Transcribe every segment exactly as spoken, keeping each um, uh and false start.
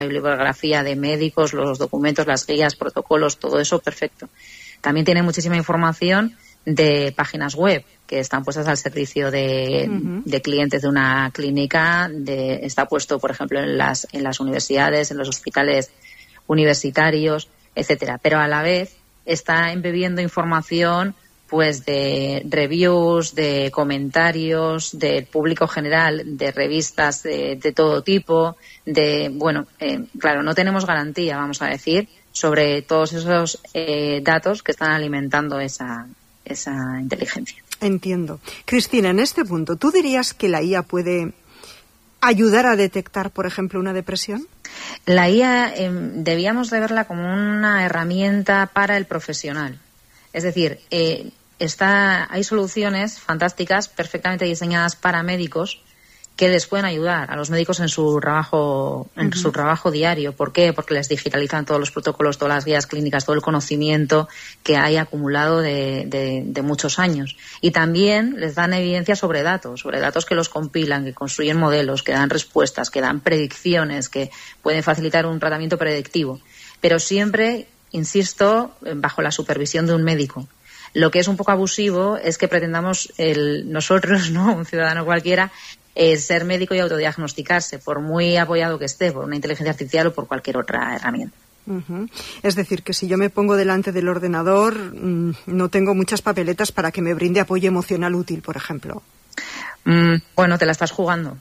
bibliografía de médicos, los documentos, las guías, protocolos, todo eso perfecto. También tiene muchísima información de páginas web que están puestas al servicio de, uh-huh. de clientes de una clínica, de, está puesto, por ejemplo, en las, en las universidades, en los hospitales universitarios, etcétera. Pero a la vez está embebiendo información pues de reviews, de comentarios, del público general, de revistas de, de todo tipo, de, bueno, eh, claro, no tenemos garantía, vamos a decir, sobre todos esos eh, datos que están alimentando esa, esa inteligencia. Entiendo. Cristina, en este punto, ¿tú dirías que la I A puede ayudar a detectar, por ejemplo, una depresión? La I A eh, debíamos de verla como una herramienta para el profesional. Es decir, eh, está, hay soluciones fantásticas, perfectamente diseñadas para médicos, que les pueden ayudar a los médicos en su trabajo en uh-huh. su trabajo diario. ¿Por qué? Porque les digitalizan todos los protocolos, todas las guías clínicas, todo el conocimiento que hay acumulado de, de, de muchos años. Y también les dan evidencia sobre datos, sobre datos que los compilan, que construyen modelos, que dan respuestas, que dan predicciones, que pueden facilitar un tratamiento predictivo. Pero siempre, insisto, bajo la supervisión de un médico. Lo que es un poco abusivo es que pretendamos el, nosotros, ¿no?, un ciudadano cualquiera, eh, ser médico y autodiagnosticarse, por muy apoyado que esté por una inteligencia artificial o por cualquier otra herramienta. Uh-huh. Es decir, que si yo me pongo delante del ordenador, mmm, no tengo muchas papeletas para que me brinde apoyo emocional útil, por ejemplo. Mm, bueno, te la estás jugando.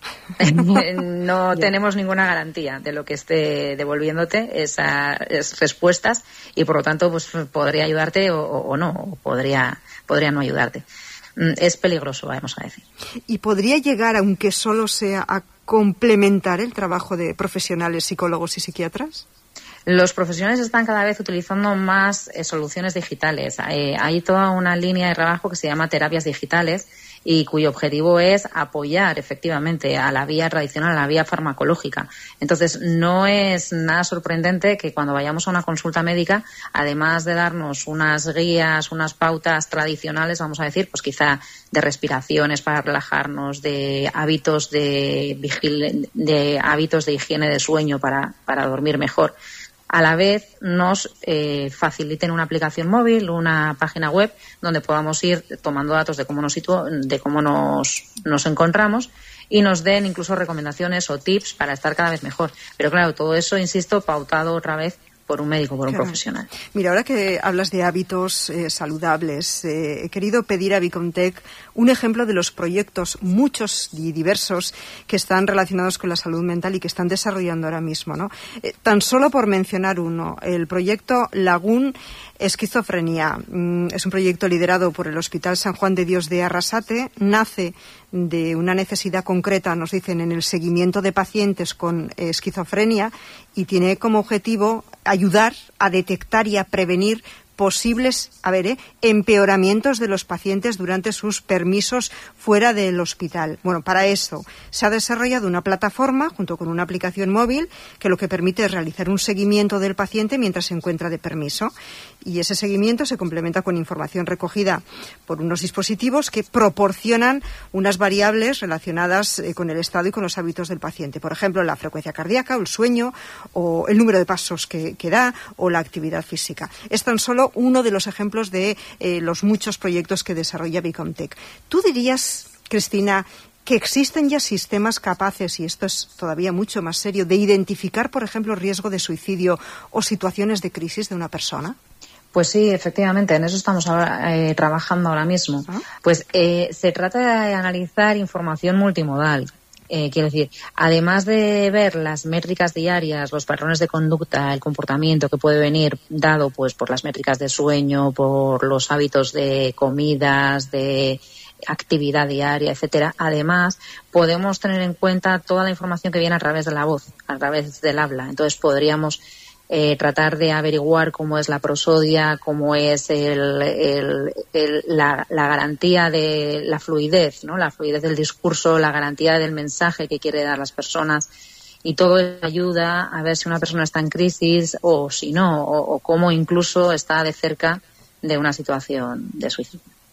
No tenemos ninguna garantía de lo que esté devolviéndote esas respuestas y, por lo tanto, pues podría ayudarte o, o no, o podría, podría no ayudarte. Es peligroso, vamos a decir. ¿Y podría llegar, aunque solo sea, a complementar el trabajo de profesionales psicólogos y psiquiatras? Los profesionales están cada vez utilizando más eh, soluciones digitales. Eh, hay toda una línea de trabajo que se llama terapias digitales y cuyo objetivo es apoyar efectivamente a la vía tradicional, a la vía farmacológica. Entonces, no es nada sorprendente que cuando vayamos a una consulta médica, además de darnos unas guías, unas pautas tradicionales, vamos a decir, pues quizá de respiraciones para relajarnos, de hábitos de vigil- de hábitos de higiene de sueño para, para dormir mejor, a la vez nos eh, faciliten una aplicación móvil, una página web donde podamos ir tomando datos de cómo nos situ- de cómo nos, nos encontramos y nos den incluso recomendaciones o tips para estar cada vez mejor. Pero claro, todo eso, insisto, pautado otra vez por un médico, por un claro. profesional. Mira, ahora que hablas de hábitos eh, saludables, eh, he querido pedir a Bicomtech un ejemplo de los proyectos, muchos y diversos, que están relacionados con la salud mental y que están desarrollando ahora mismo, ¿no? Eh, tan solo por mencionar uno, el proyecto Lagún Esquizofrenia. Mm, es un proyecto liderado por el Hospital San Juan de Dios de Arrasate. Nace de una necesidad concreta, nos dicen, en el seguimiento de pacientes con eh, esquizofrenia y tiene como objetivo ayudar a detectar y a prevenir posibles, a ver, ¿eh? empeoramientos de los pacientes durante sus permisos fuera del hospital. Bueno, para eso se ha desarrollado una plataforma junto con una aplicación móvil que lo que permite es realizar un seguimiento del paciente mientras se encuentra de permiso. Y ese seguimiento se complementa con información recogida por unos dispositivos que proporcionan unas variables relacionadas eh, con el estado y con los hábitos del paciente. Por ejemplo, la frecuencia cardíaca o el sueño o el número de pasos que, que da o la actividad física. Es tan solo uno de los ejemplos de eh, los muchos proyectos que desarrolla Bicomtech. ¿Tú dirías, Cristina, que existen ya sistemas capaces, y esto es todavía mucho más serio, de identificar, por ejemplo, riesgo de suicidio o situaciones de crisis de una persona? Pues sí, efectivamente, en eso estamos ahora, eh, trabajando ahora mismo. ¿Ah? Pues eh, se trata de analizar información multimodal. Eh, quiero decir, además de ver las métricas diarias, los patrones de conducta, el comportamiento que puede venir dado pues por las métricas de sueño, por los hábitos de comidas, de actividad diaria, etcétera. Además, podemos tener en cuenta toda la información que viene a través de la voz, a través del habla. Entonces, podríamos Eh, tratar de averiguar cómo es la prosodia, cómo es el, el, el, la, la garantía de la fluidez, ¿no? La fluidez del discurso, la garantía del mensaje que quiere dar las personas, y todo eso ayuda a ver si una persona está en crisis o si no, o, o cómo incluso está de cerca de una situación de suicidio.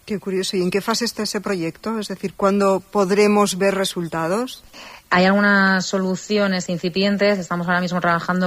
Qué curioso. ¿Y en qué fase está ese proyecto? Es decir, ¿cuándo podremos ver resultados? Hay algunas soluciones incipientes. Estamos ahora mismo trabajando